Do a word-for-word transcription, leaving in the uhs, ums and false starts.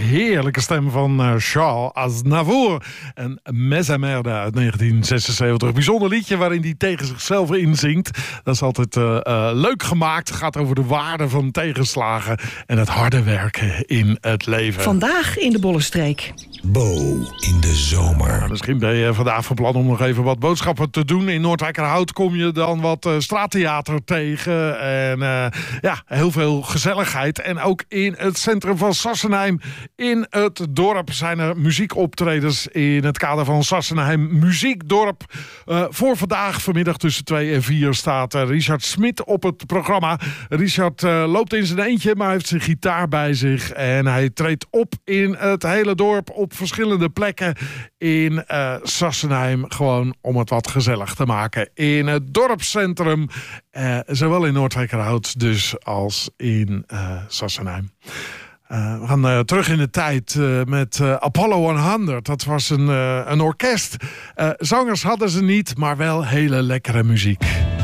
heerlijke stem van uh, Charles Aznavour. En Mes à Merde uit negentien zesenzeventig. Bijzonder liedje waarin hij tegen zichzelf inzingt. Dat is altijd uh, uh, leuk gemaakt. Het gaat over de waarde van tegenslagen en het harde werken in het leven. Vandaag in de Bollenstreek. Bo in de zomer. Nou, misschien ben je vandaag van plan om nog even wat boodschappen te doen. In Noordwijkerhout kom je dan wat uh, straattheater tegen. En uh, ja, heel veel gezelligheid. En ook in het centrum van Sassenheim, in het dorp, zijn er muziekoptredens in het kader van Sassenheim Muziekdorp. Uh, voor vandaag, vanmiddag tussen twee en vier, staat uh, Richard Smit op het programma. Richard uh, loopt in zijn eentje, maar heeft zijn gitaar bij zich. En hij treedt op in het hele dorp, op verschillende plekken in uh, Sassenheim. Gewoon om het wat gezellig te maken in het dorpscentrum. Uh, zowel in Noordwijkerhout dus als in uh, Sassenheim. Uh, we gaan uh, terug in de tijd uh, met uh, Apollo honderd. Dat was een, uh, een orkest. Uh, zangers hadden ze niet, maar wel hele lekkere muziek.